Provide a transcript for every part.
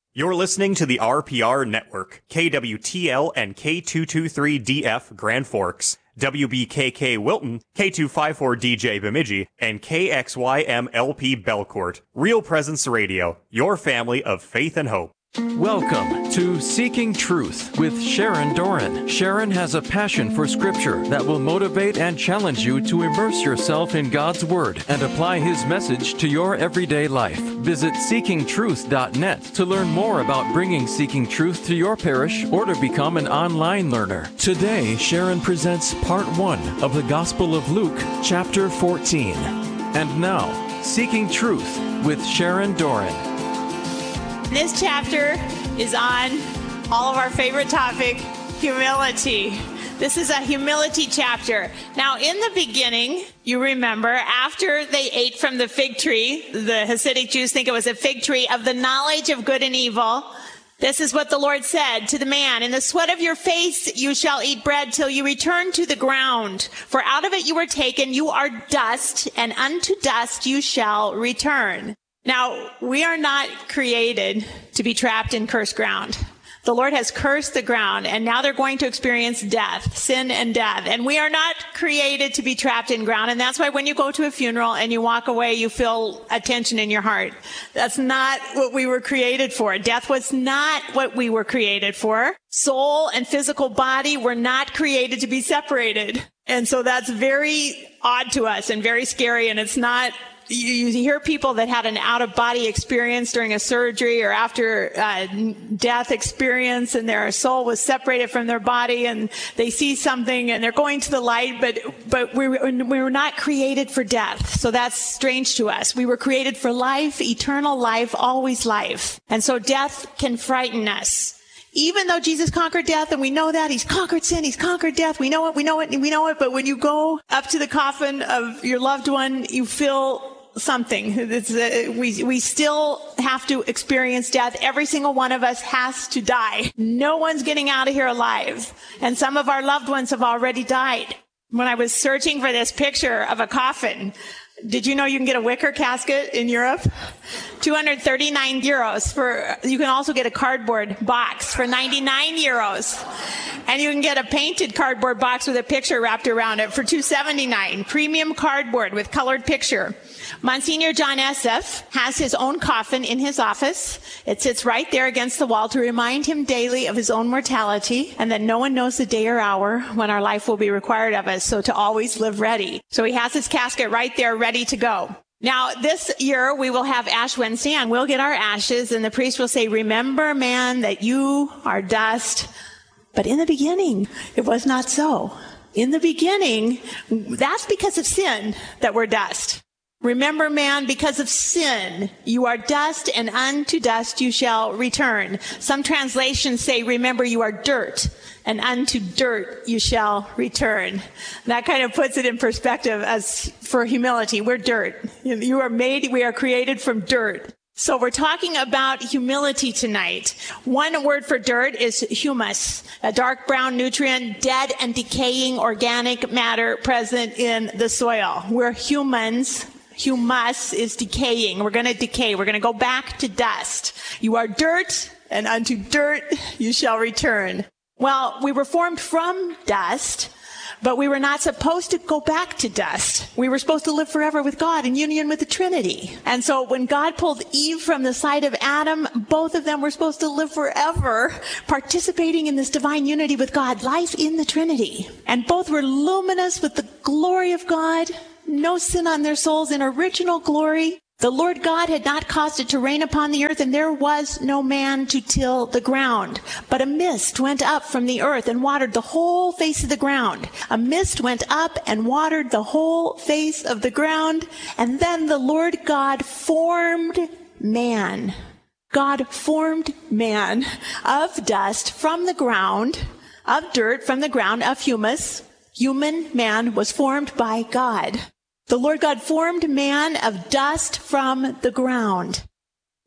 You're listening to the RPR Network, KWTL and K223DF Grand Forks, WBKK Wilton, K254DJ Bemidji, and KXYMLP Belcourt. Real Presence Radio, your family of faith and hope. Welcome to Seeking Truth with Sharon Doran. Sharon has a passion for Scripture that will motivate and challenge you to immerse yourself in God's Word and apply His message to your everyday life. Visit seekingtruth.net to learn more about bringing Seeking Truth to your parish or to become an online learner. Today, Sharon presents Part 1 of the Gospel of Luke, Chapter 14. And now, Seeking Truth with Sharon Doran. This chapter is on all of our favorite topic, humility. This is a humility chapter. Now, in the beginning, you remember, after they ate from the fig tree, the Hasidic Jews think it was a fig tree of the knowledge of good and evil. This is what the Lord said to the man, "In the sweat of your face you shall eat bread till you return to the ground. For out of it you were taken, you are dust, and unto dust you shall return." Now, we are not created to be trapped in cursed ground. The Lord has cursed the ground, and now they're going to experience death, sin and death. And we are not created to be trapped in ground. And that's why when you go to a funeral and you walk away, you feel a tension in your heart. That's not what we were created for. Death was not what we were created for. Soul and physical body were not created to be separated. And so that's very odd to us and very scary, and it's not... You hear people that had an out-of-body experience during a surgery or after death experience, and their soul was separated from their body, and they see something, and they're going to the light, but we were not created for death. So that's strange to us. We were created for life, eternal life, always life. And so death can frighten us. Even though Jesus conquered death, and we know that, He's conquered sin, He's conquered death, we know it, but when you go up to the coffin of your loved one, you feel something. We still have to experience death. Every single one of us has to die. No one's getting out of here alive. And some of our loved ones have already died. When I was searching for this picture of a coffin, did you know you can get a wicker casket in Europe? 239 euros. You can also get a cardboard box for 99 euros. And you can get a painted cardboard box with a picture wrapped around it for 279. Premium cardboard with colored picture. Monsignor John Esseff has his own coffin in his office. It sits right there against the wall to remind him daily of his own mortality, and that no one knows the day or hour when our life will be required of us, so to always live ready. So he has his casket right there ready to go. Now, this year we will have Ash Wednesday, and we'll get our ashes, and the priest will say, "Remember, man, that you are dust." But in the beginning, it was not so. In the beginning, that's because of sin that we're dust. Remember, man, because of sin, you are dust, and unto dust you shall return. Some translations say, remember, you are dirt, and unto dirt you shall return. That kind of puts it in perspective as for humility. We're dirt. We are created from dirt. So we're talking about humility tonight. One word for dirt is humus, a dark brown nutrient, dead and decaying organic matter present in the soil. We're humans. Humus is decaying. We're going to decay. We're going to go back to dust. You are dirt, and unto dirt you shall return. Well, we were formed from dust, but we were not supposed to go back to dust. We were supposed to live forever with God in union with the Trinity. And so when God pulled Eve from the side of Adam, both of them were supposed to live forever, participating in this divine unity with God, life in the Trinity. And both were luminous with the glory of God, no sin on their souls in original glory. The Lord God had not caused it to rain upon the earth, and there was no man to till the ground. But a mist went up from the earth and watered the whole face of the ground. A mist went up and watered the whole face of the ground. And then the Lord God formed man. God formed man of dust from the ground, of dirt from the ground, of humus. Human man was formed by God. The Lord God formed man of dust from the ground.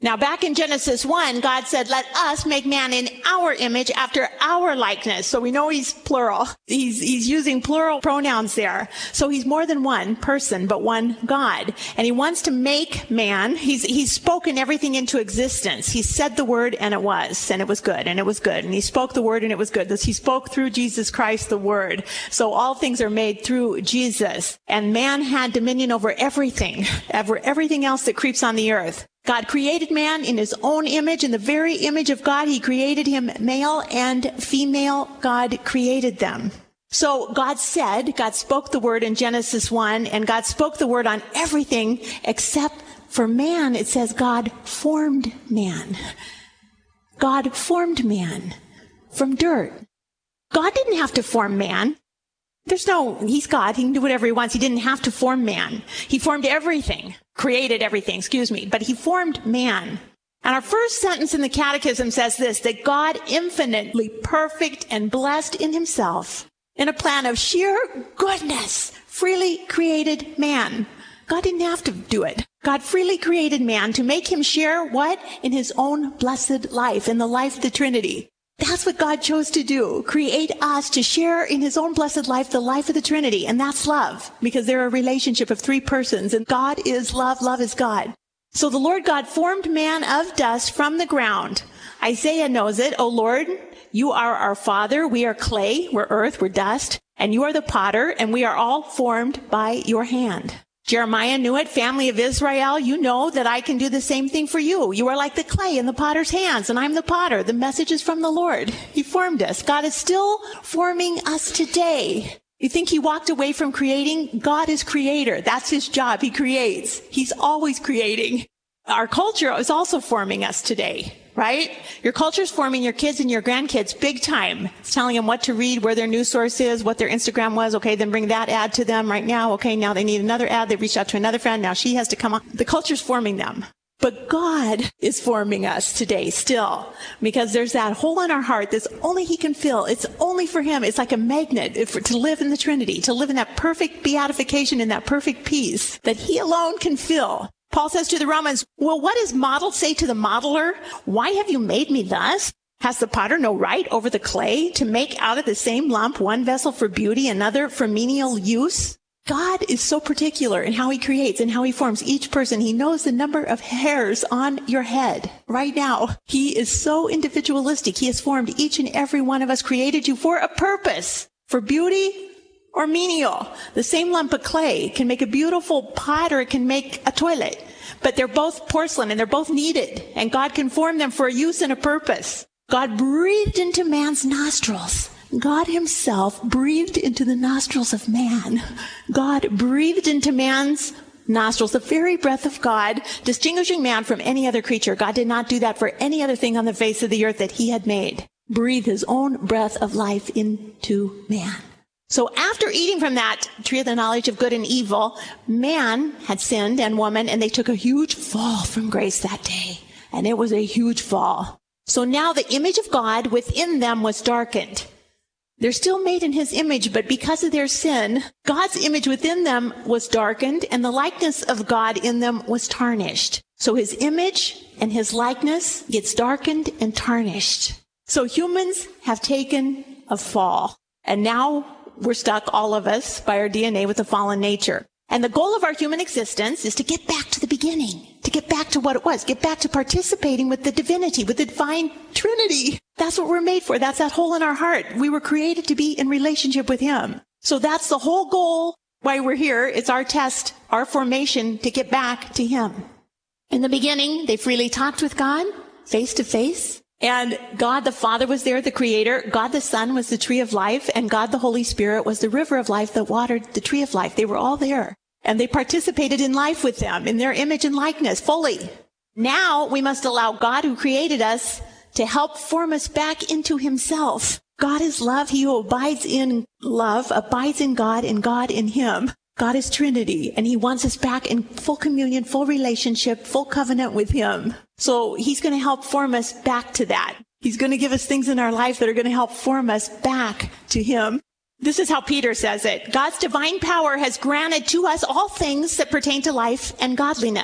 Now, back in Genesis 1, God said, let us make man in our image after our likeness. So we know he's plural. He's using plural pronouns there. So he's more than one person, but one God. And he wants to make man. He's spoken everything into existence. He said the word and it was good, and it was good. And he spoke the word and it was good. He spoke through Jesus Christ, the word. So all things are made through Jesus. And man had dominion over everything else that creeps on the earth. God created man in his own image. In the very image of God, he created him male and female. God created them. So God spoke the word in Genesis 1, and God spoke the word on everything except for man. It says God formed man. God formed man from dirt. God didn't have to form man. He's God. He can do whatever he wants. He didn't have to form man. He formed everything, created everything, but he formed man. And our first sentence in the Catechism says this, that God, infinitely perfect and blessed in himself, in a plan of sheer goodness, freely created man. God didn't have to do it. God freely created man to make him share what? In his own blessed life, in the life of the Trinity. That's what God chose to do, create us to share in his own blessed life, the life of the Trinity. And that's love, because they're a relationship of three persons, and God is love, love is God. So the Lord God formed man of dust from the ground. Isaiah knows it. O Lord, you are our Father. We are clay, we're earth, we're dust, and you are the potter, and we are all formed by your hand. Jeremiah knew it. Family of Israel, you know that I can do the same thing for you. You are like the clay in the potter's hands, and I'm the potter. The message is from the Lord. He formed us. God is still forming us today. You think he walked away from creating? God is creator. That's his job. He creates. He's always creating. Our culture is also forming us today, right? Your culture is forming your kids and your grandkids big time. It's telling them what to read, where their news source is, what their Instagram was. Okay, then bring that ad to them right now. Okay, now they need another ad. They reached out to another friend. Now she has to come on. The culture's forming them. But God is forming us today still, because there's that hole in our heart that's only he can fill. It's only for him. It's like a magnet to live in the Trinity, to live in that perfect beatification, in that perfect peace that he alone can fill. Paul says to the Romans, well, what does model say to the modeler? Why have you made me thus? Has the potter no right over the clay to make out of the same lump one vessel for beauty, another for menial use? God is so particular in how he creates and how he forms each person. He knows the number of hairs on your head right now. He is so individualistic. He has formed each and every one of us, created you for a purpose, for beauty or menial. The same lump of clay can make a beautiful pot, or it can make a toilet. But they're both porcelain and they're both needed. And God can form them for a use and a purpose. God breathed into man's nostrils. God himself breathed into the nostrils of man. God breathed into man's nostrils the very breath of God, distinguishing man from any other creature. God did not do that for any other thing on the face of the earth that he had made. Breathe his own breath of life into man. So after eating from that tree of the knowledge of good and evil, man had sinned, and woman, and they took a huge fall from grace that day. And it was a huge fall. So now the image of God within them was darkened. They're still made in his image, but because of their sin, God's image within them was darkened, and the likeness of God in them was tarnished. So his image and his likeness gets darkened and tarnished. So humans have taken a fall. And now we're stuck, all of us, by our DNA with a fallen nature. And the goal of our human existence is to get back to the beginning, to get back to what it was, get back to participating with the divinity, with the divine Trinity. That's what we're made for. That's that hole in our heart. We were created to be in relationship with him. So that's the whole goal why we're here. It's our test, our formation to get back to him. In the beginning, they freely talked with God, face to face. And God the Father was there, the Creator. God the Son was the tree of life. And God the Holy Spirit was the river of life that watered the tree of life. They were all there. And they participated in life with them, in their image and likeness, fully. Now we must allow God who created us to help form us back into himself. God is love. He who abides in love abides in God, and God in him. God is Trinity, and he wants us back in full communion, full relationship, full covenant with him. So he's going to help form us back to that. He's going to give us things in our life that are going to help form us back to him. This is how Peter says it. God's divine power has granted to us all things that pertain to life and godliness.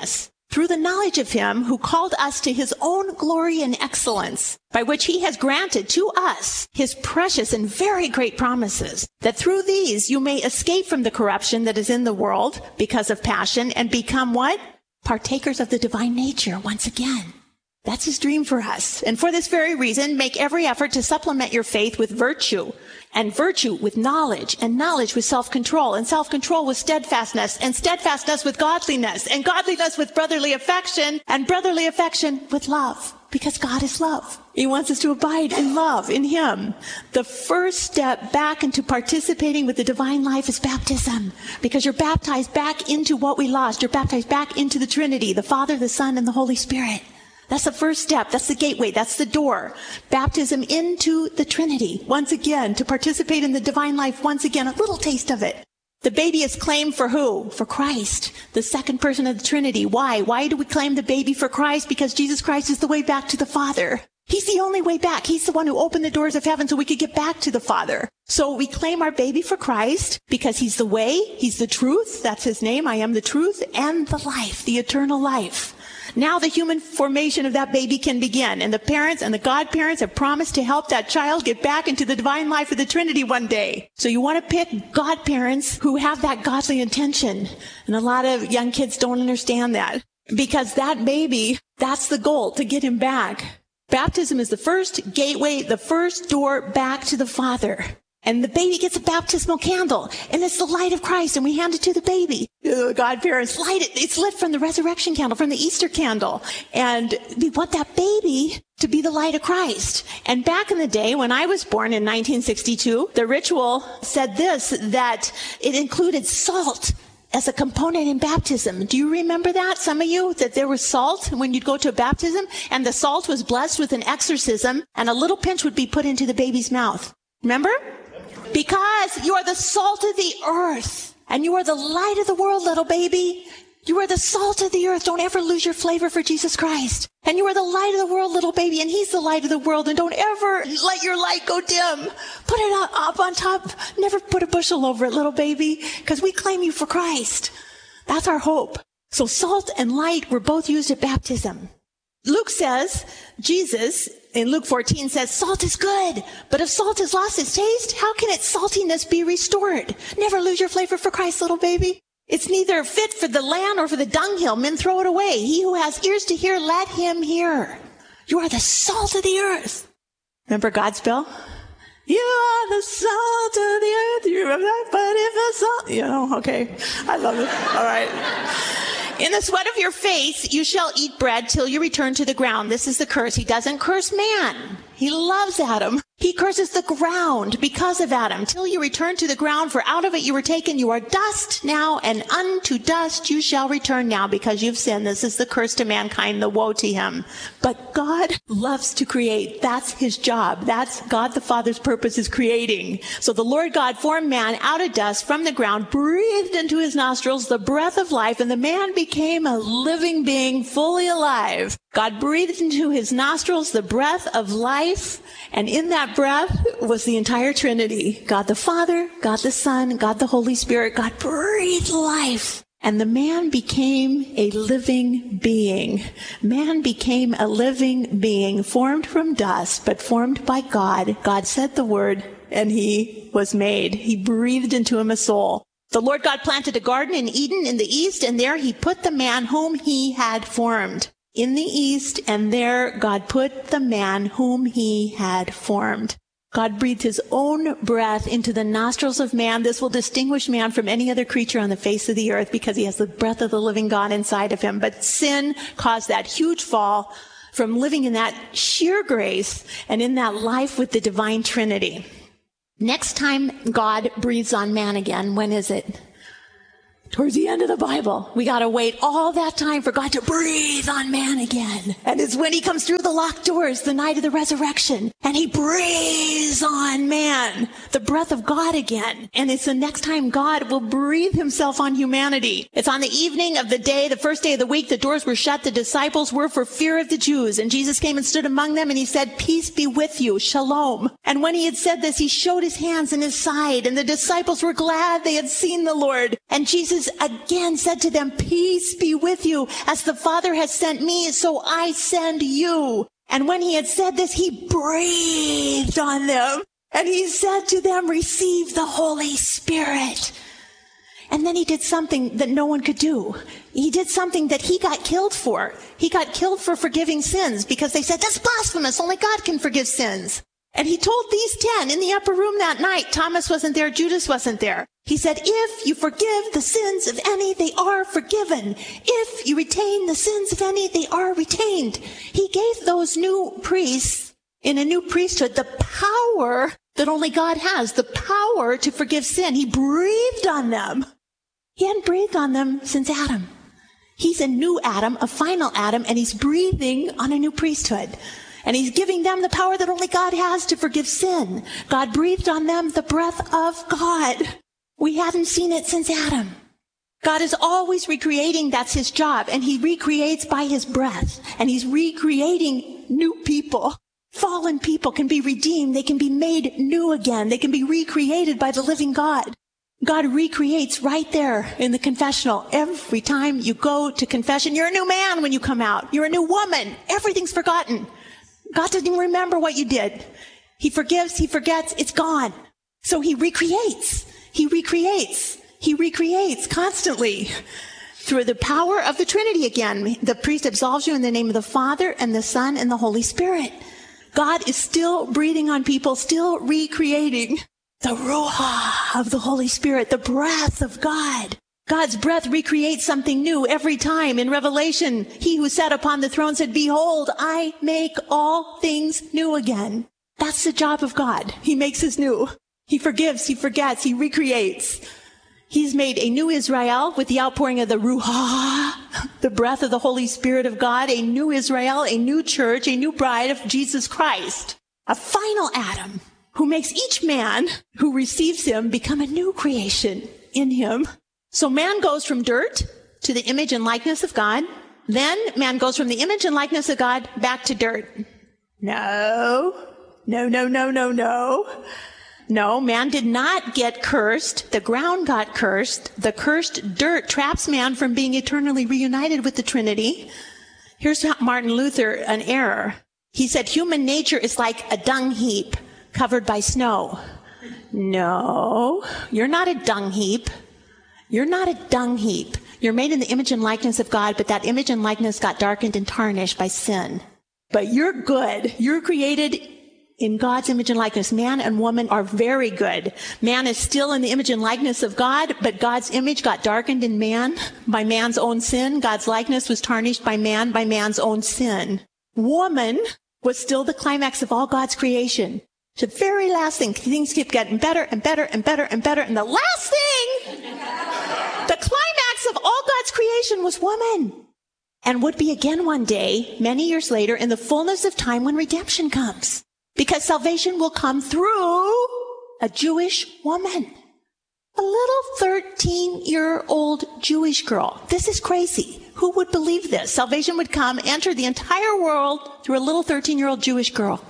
through the knowledge of him who called us to his own glory and excellence, by which he has granted to us his precious and very great promises, that through these you may escape from the corruption that is in the world because of passion, and become what? Partakers of the divine nature once again. That's his dream for us. And for this very reason, make every effort to supplement your faith with virtue, and virtue with knowledge, and knowledge with self-control, and self-control with steadfastness, and steadfastness with godliness, and godliness with brotherly affection, and brotherly affection with love. Because God is love. He wants us to abide in love, in him. The first step back into participating with the divine life is baptism. Because you're baptized back into what we lost. You're baptized back into the Trinity, the Father, the Son, and the Holy Spirit. That's the first step. That's the gateway. That's the door. Baptism into the Trinity. Once again, to participate in the divine life. Once again, a little taste of it. The baby is claimed for who? For Christ, the second person of the Trinity. Why? Why do we claim the baby for Christ? Because Jesus Christ is the way back to the Father. He's the only way back. He's the one who opened the doors of heaven so we could get back to the Father. So we claim our baby for Christ because he's the way, he's the truth. That's his name. I am the truth and the life, the eternal life. Now the human formation of that baby can begin, and the parents and the godparents have promised to help that child get back into the divine life of the Trinity one day. So you want to pick godparents who have that godly intention. And a lot of young kids don't understand that. Because that baby, that's the goal, to get him back. Baptism is the first gateway, the first door back to the Father. And the baby gets a baptismal candle, and it's the light of Christ, and we hand it to the baby. The godparents light it. It's lit from the resurrection candle, from the Easter candle. And we want that baby to be the light of Christ. And back in the day, when I was born in 1962, the ritual said this, that it included salt as a component in baptism. Do you remember that, some of you, that there was salt when you'd go to a baptism, and the salt was blessed with an exorcism, and a little pinch would be put into the baby's mouth? Remember? Because you are the salt of the earth, and you are the light of the world, little baby. You are the salt of the earth. Don't ever lose your flavor for Jesus Christ. And you are the light of the world, little baby, and he's the light of the world. And don't ever let your light go dim. Put it up on top. Never put a bushel over it, little baby, because we claim you for Christ. That's our hope. So salt and light were both used at baptism. Luke says, Jesus, in Luke 14 says, salt is good, but if salt has lost its taste, how can its saltiness be restored? Never lose your flavor for Christ, little baby. It's neither fit for the land or for the dunghill. Men throw it away. He who has ears to hear, let him hear. You are the salt of the earth. Remember Godspell? You are the salt of the earth. You remember that? But if it's salt, you know, okay. I love it. All right. In the sweat of your face, you shall eat bread till you return to the ground. This is the curse. He doesn't curse man. He loves Adam. He curses the ground because of Adam, till you return to the ground, for out of it you were taken. You are dust now, and unto dust you shall return now, because you've sinned. This is the curse to mankind, the woe to him. But God loves to create. That's his job. That's God the Father's purpose, is creating. So the Lord God formed man out of dust from the ground, breathed into his nostrils the breath of life, and the man became a living being, fully alive. God breathed into his nostrils the breath of life, and in that breath was the entire Trinity. God the Father, God the Son, God the Holy Spirit. God breathed life, and the man became a living being. Man became a living being, formed from dust, but formed by God. God said the word, and he was made. He breathed into him a soul. The Lord God planted a garden in Eden in the east, and there he put the man whom he had formed. In the east, and there God put the man whom he had formed. God breathed his own breath into the nostrils of man. This will distinguish man from any other creature on the face of the earth, because he has the breath of the living God inside of him. But sin caused that huge fall from living in that sheer grace and in that life with the divine Trinity. Next time God breathes on man again, when is it? Towards the end of the Bible. We got to wait all that time for God to breathe on man again. And it's when he comes through the locked doors, the night of the resurrection, and he breathes on man, the breath of God again. And it's the next time God will breathe himself on humanity. It's on the evening of the day, the first day of the week, the doors were shut. The disciples were for fear of the Jews. And Jesus came and stood among them, and he said, peace be with you, shalom. And when he had said this, he showed his hands and his side, and the disciples were glad they had seen the Lord. And Jesus Jesus again said to them, peace be with you. As the Father has sent me, so I send you. And when he had said this, he breathed on them. And he said to them, receive the Holy Spirit. And then he did something that no one could do. He did something that he got killed for. He got killed for forgiving sins because they said, that's blasphemous. Only God can forgive sins. And he told these 10 in the upper room that night. Thomas wasn't there. Judas wasn't there. He said, if you forgive the sins of any, they are forgiven. If you retain the sins of any, they are retained. He gave those new priests in a new priesthood the power that only God has, the power to forgive sin. He breathed on them. He hadn't breathed on them since Adam. He's a new Adam, a final Adam, and he's breathing on a new priesthood. And he's giving them the power that only God has to forgive sin. God breathed on them the breath of God. We hadn't seen it since Adam. God is always recreating. That's his job. And he recreates by his breath. And he's recreating new people. Fallen people can be redeemed. They can be made new again. They can be recreated by the living God. God recreates right there in the confessional. Every time you go to confession, you're a new man when you come out. You're a new woman. Everything's forgotten. God doesn't even remember what you did. He forgives, he forgets, it's gone. So he recreates. He recreates. He recreates constantly through the power of the Trinity again. The priest absolves you in the name of the Father and the Son and the Holy Spirit. God is still breathing on people, still recreating the Ruach of the Holy Spirit, the breath of God. God's breath recreates something new every time. In Revelation, he who sat upon the throne said, behold, I make all things new again. That's the job of God. He makes us new. He forgives, he forgets, he recreates. He's made a new Israel with the outpouring of the Ruach, the breath of the Holy Spirit of God, a new Israel, a new church, a new bride of Jesus Christ, a final Adam who makes each man who receives him become a new creation in him. So man goes from dirt to the image and likeness of God. Then man goes from the image and likeness of God back to dirt. No, man did not get cursed. The ground got cursed. The cursed dirt traps man from being eternally reunited with the Trinity. Here's Martin Luther, an error. He said human nature is like a dung heap covered by snow. No, you're not a dung heap. You're not a dung heap. You're made in the image and likeness of God, but that image and likeness got darkened and tarnished by sin. But you're good. You're created in God's image and likeness. Man and woman are very good. Man is still in the image and likeness of God, but God's image got darkened in man by man's own sin. God's likeness was tarnished by man's own sin. Woman was still the climax of all God's creation. The very last thing, things keep getting better and better and better and better. And the last thing, the climax of all God's creation was woman. And would be again one day, many years later, in the fullness of time when redemption comes. Because salvation will come through a Jewish woman. A little 13-year-old Jewish girl. This is crazy. Who would believe this? Salvation would come, enter the entire world through a little 13-year-old Jewish girl.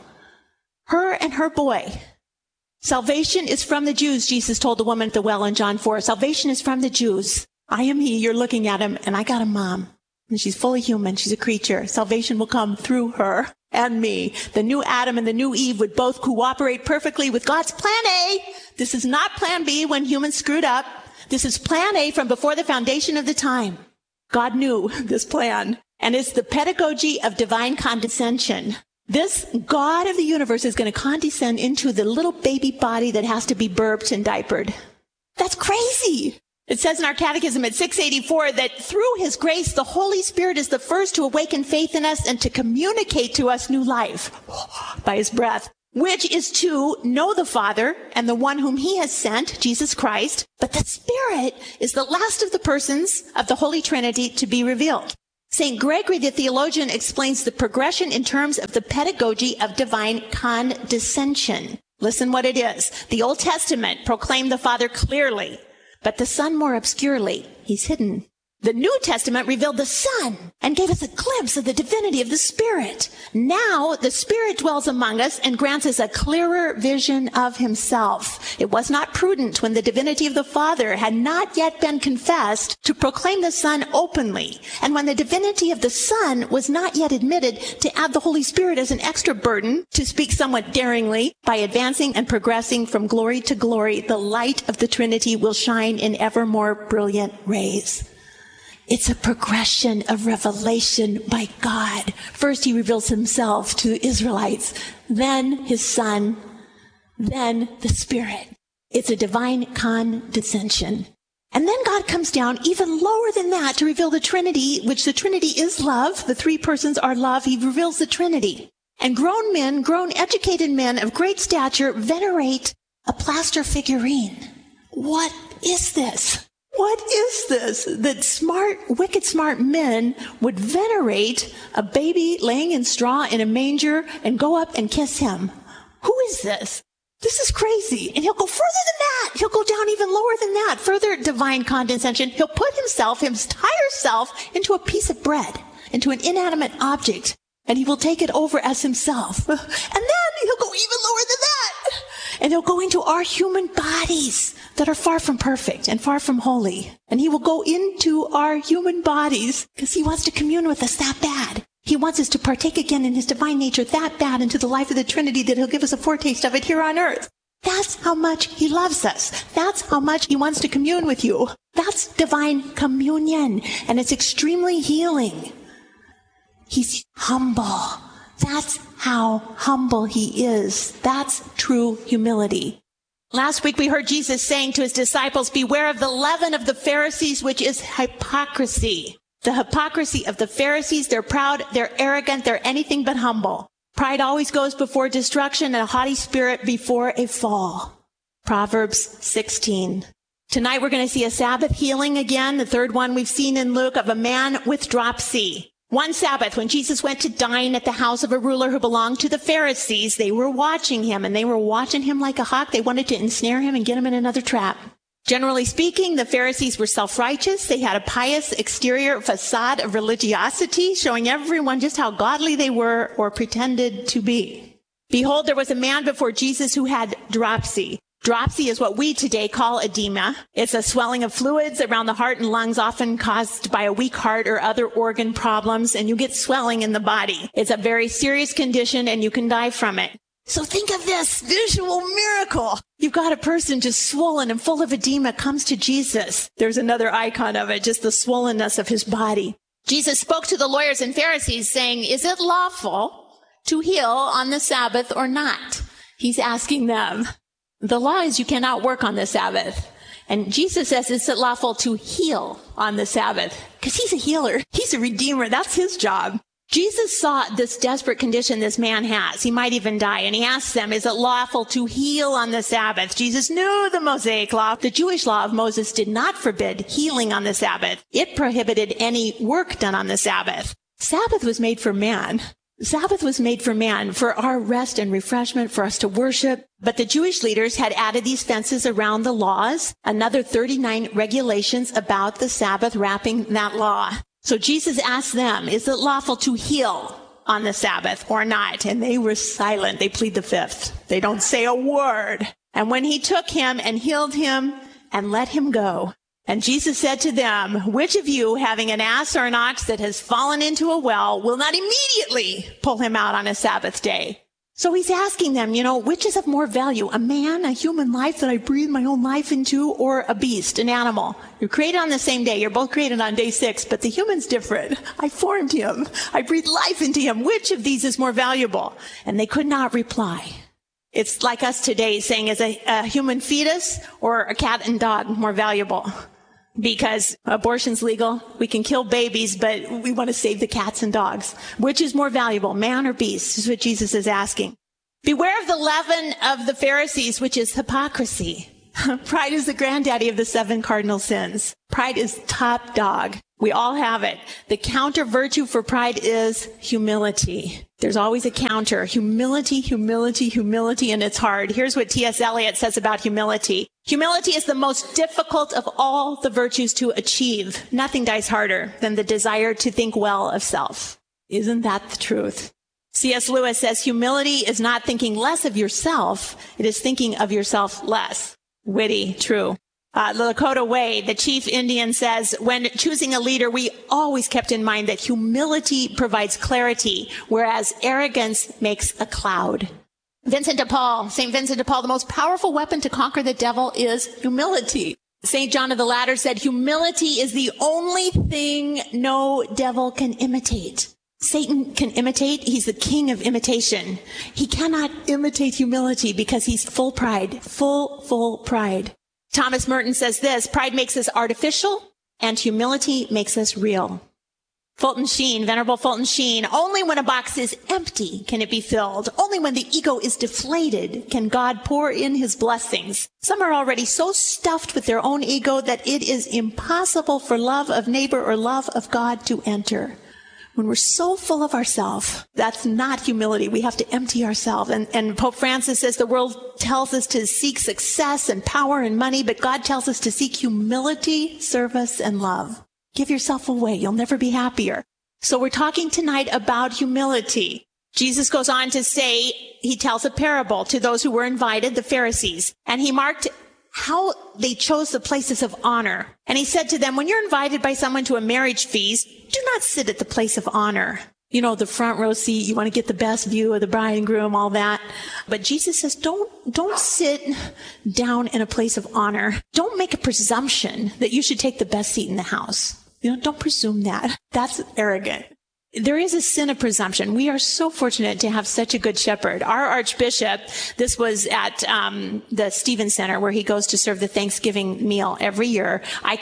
Her and her boy. Salvation is from the Jews, Jesus told the woman at the well in John 4. Salvation is from the Jews. I am he, you're looking at him, and I got a mom. And she's fully human, she's a creature. Salvation will come through her and me. The new Adam and the new Eve would both cooperate perfectly with God's plan A. This is not plan B when humans screwed up. This is plan A from before the foundation of the time. God knew this plan. And it's the pedagogy of divine condescension. This God of the universe is going to condescend into the little baby body that has to be burped and diapered. That's crazy. It says in our catechism at 684 that through his grace, the Holy Spirit is the first to awaken faith in us and to communicate to us new life by his breath, which is to know the Father and the one whom he has sent, Jesus Christ. But the Spirit is the last of the persons of the Holy Trinity to be revealed. St. Gregory the theologian explains the progression in terms of the pedagogy of divine condescension. Listen what it is. The Old Testament proclaimed the Father clearly, but the Son more obscurely. He's hidden. The New Testament revealed the Son and gave us a glimpse of the divinity of the Spirit. Now the Spirit dwells among us and grants us a clearer vision of himself. It was not prudent when the divinity of the Father had not yet been confessed to proclaim the Son openly, and when the divinity of the Son was not yet admitted to add the Holy Spirit as an extra burden, to speak somewhat daringly, by advancing and progressing from glory to glory, the light of the Trinity will shine in ever more brilliant rays. It's a progression of revelation by God. First, he reveals himself to the Israelites, then his Son, then the Spirit. It's a divine condescension. And then God comes down even lower than that to reveal the Trinity, which the Trinity is love. The three persons are love. He reveals the Trinity. And grown men, grown educated men of great stature venerate a plaster figurine. What is this? What is this? That smart, wicked smart men would venerate a baby laying in straw in a manger and go up and kiss him. Who is this? This is crazy. And he'll go further than that. He'll go down even lower than that. Further divine condescension. He'll put himself, his entire self, into a piece of bread, into an inanimate object, and he will take it over as himself. And then he'll go even lower than that. And he'll go into our human bodies that are far from perfect and far from holy. And he will go into our human bodies because he wants to commune with us that bad. He wants us to partake again in his divine nature that bad into the life of the Trinity that he'll give us a foretaste of it here on earth. That's how much he loves us. That's how much he wants to commune with you. That's divine communion, and it's extremely healing. He's humble. That's how humble he is. That's true humility. Last week we heard Jesus saying to his disciples, beware of the leaven of the Pharisees, which is hypocrisy. The hypocrisy of the Pharisees, they're proud, they're arrogant, they're anything but humble. Pride always goes before destruction and a haughty spirit before a fall. Proverbs 16. Tonight we're going to see a Sabbath healing again, the third one we've seen in Luke, of a man with dropsy. One Sabbath, when Jesus went to dine at the house of a ruler who belonged to the Pharisees, they were watching him, and they were watching him like a hawk. They wanted to ensnare him and get him in another trap. Generally speaking, the Pharisees were self-righteous. They had a pious exterior facade of religiosity, showing everyone just how godly they were or pretended to be. Behold, there was a man before Jesus who had dropsy. Dropsy is what we today call edema. It's a swelling of fluids around the heart and lungs, often caused by a weak heart or other organ problems, and you get swelling in the body. It's a very serious condition, and you can die from it. So think of this visual miracle. You've got a person just swollen and full of edema comes to Jesus. There's another icon of it, just the swollenness of his body. Jesus spoke to the lawyers and Pharisees saying, is it lawful to heal on the Sabbath or not? He's asking them. The law is you cannot work on the Sabbath. And Jesus says, is it lawful to heal on the Sabbath? Because he's a healer. He's a redeemer. That's his job. Jesus saw this desperate condition this man has. He might even die. And he asks them, is it lawful to heal on the Sabbath? Jesus knew the Mosaic law. The Jewish law of Moses did not forbid healing on the Sabbath. It prohibited any work done on the Sabbath. Sabbath was made for man. Sabbath was made for man, for our rest and refreshment, for us to worship. But the Jewish leaders had added these fences around the laws, another 39 regulations about the Sabbath wrapping that law. So Jesus asked them, is it lawful to heal on the Sabbath or not? And they were silent. They plead the fifth. They don't say a word. And when he took him and healed him and let him go, and Jesus said to them, which of you, having an ass or an ox that has fallen into a well, will not immediately pull him out on a Sabbath day? So he's asking them, which is of more value, a man, a human life that I breathe my own life into, or a beast, an animal? You're created on the same day. You're both created on day 6, but the human's different. I formed him. I breathed life into him. Which of these is more valuable? And they could not reply. It's like us today saying, is a human fetus or a cat and dog more valuable? Because abortion's legal, we can kill babies, but we want to save the cats and dogs. Which is more valuable, man or beast? This is what Jesus is asking. Beware of the leaven of the Pharisees, which is hypocrisy. Pride is the granddaddy of the 7 cardinal sins. Pride is top dog. We all have it. The counter virtue for pride is humility. There's always a counter. Humility, humility, humility, and it's hard. Here's what T.S. Eliot says about humility. Humility is the most difficult of all the virtues to achieve. Nothing dies harder than the desire to think well of self. Isn't that the truth? C.S. Lewis says humility is not thinking less of yourself. It is thinking of yourself less. Witty, true. Lakota Way, the chief Indian, says, when choosing a leader, we always kept in mind that humility provides clarity, whereas arrogance makes a cloud. Vincent de Paul, St. Vincent de Paul, the most powerful weapon to conquer the devil is humility. St. John of the Ladder said, humility is the only thing no devil can imitate. Satan can imitate. He's the king of imitation. He cannot imitate humility because he's full pride, full pride. Thomas Merton says this, pride makes us artificial and humility makes us real. Fulton Sheen, Venerable Fulton Sheen, only when a box is empty can it be filled. Only when the ego is deflated can God pour in his blessings. Some are already so stuffed with their own ego that it is impossible for love of neighbor or love of God to enter. When we're so full of ourselves, that's not humility. We have to empty ourselves. And Pope Francis says the world tells us to seek success and power and money, but God tells us to seek humility, service, and love. Give yourself away. You'll never be happier. So we're talking tonight about humility. Jesus goes on to say, he tells a parable to those who were invited, the Pharisees, and he marked how they chose the places of honor. And he said to them, when you're invited by someone to a marriage feast, do not sit at the place of honor. You know, the front row seat, you want to get the best view of the bride and groom, all that. But Jesus says, don't sit down in a place of honor. Don't make a presumption that you should take the best seat in the house. You know, don't presume that. That's arrogant. There is a sin of presumption. We are so fortunate to have such a good shepherd. Our Archbishop, this was at the Stephen Center where he goes to serve the Thanksgiving meal every year.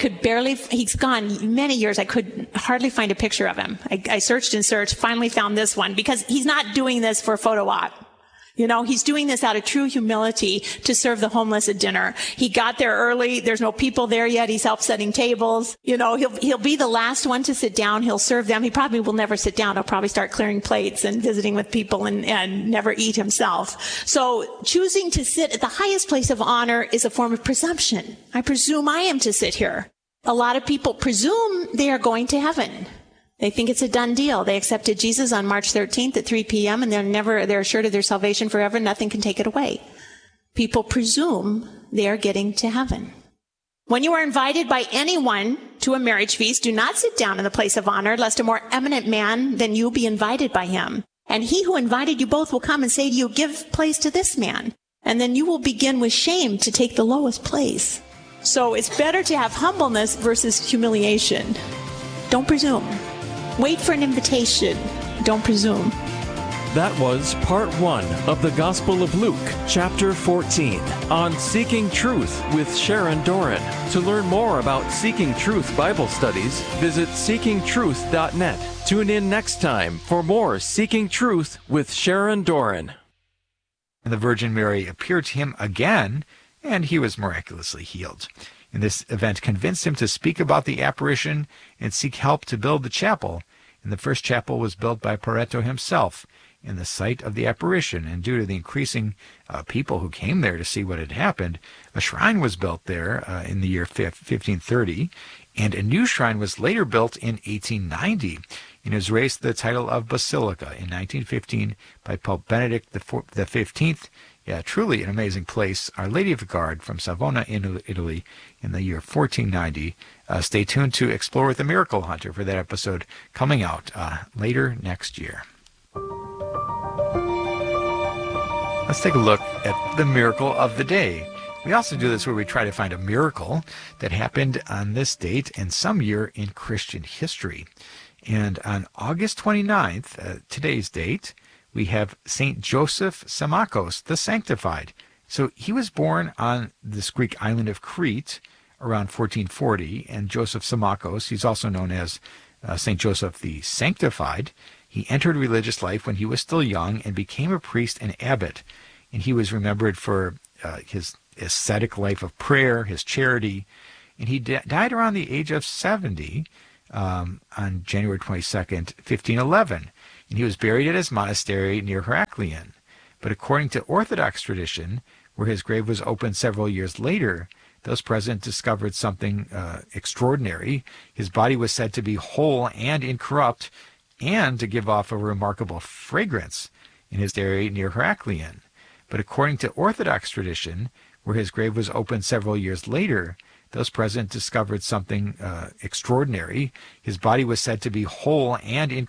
He's gone many years. I could hardly find a picture of him. I searched and searched, finally found this one because he's not doing this for a photo op. You know, he's doing this out of true humility to serve the homeless at dinner. He got there early. There's no people there yet. He's helped setting tables. You know, he'll be the last one to sit down. He'll serve them. He probably will never sit down. He'll probably start clearing plates and visiting with people and never eat himself. So choosing to sit at the highest place of honor is a form of presumption. I presume I am to sit here. A lot of people presume they are going to heaven. They think it's a done deal. They accepted Jesus on March 13th at 3 p.m. and they're assured of their salvation forever. Nothing can take it away. People presume they are getting to heaven. When you are invited by anyone to a marriage feast, do not sit down in the place of honor, lest a more eminent man than you be invited by him. And he who invited you both will come and say to you, give place to this man. And then you will begin with shame to take the lowest place. So it's better to have humbleness versus humiliation. Don't presume. Wait for an invitation. Don't presume. That was part 1 of the Gospel of Luke, chapter 14, on Seeking Truth with Sharon Doran. To learn more about Seeking Truth Bible studies, visit seekingtruth.net. Tune in next time for more Seeking Truth with Sharon Doran. The Virgin Mary appeared to him again, and he was miraculously healed. And this event convinced him to speak about the apparition and seek help to build the chapel. And the first chapel was built by Pareto himself in the site of the apparition. And due to the increasing people who came there to see what had happened, a shrine was built there in the year 1530. And a new shrine was later built in 1890. And it was raised to the title of Basilica in 1915 by Pope Benedict XV. Yeah, truly an amazing place. Our Lady of the Guard from Savona, Italy, in the year 1490. Stay tuned to Explore with the Miracle Hunter for that episode coming out later next year. Let's take a look at the miracle of the day. We also do this where we try to find a miracle that happened on this date and some year in Christian history. And on August 29th, today's date, we have St. Joseph Sammakos, the Sanctified. So he was born on this Greek island of Crete around 1440, and Joseph Sammakos, he's also known as St. Joseph the Sanctified. He entered religious life when he was still young and became a priest and abbot. And he was remembered for his ascetic life of prayer, his charity. And he died around the age of 70 on January 22nd, 1511. And he was buried at his monastery near Heraklion. But according to Orthodox tradition, where his grave was opened several years later, those present discovered something extraordinary. His body was said to be whole and incorrupt, and to give off a remarkable fragrance in his area near Heracleion. But according to Orthodox tradition, where his grave was opened several years later, those present discovered something extraordinary. His body was said to be whole and incorrupt,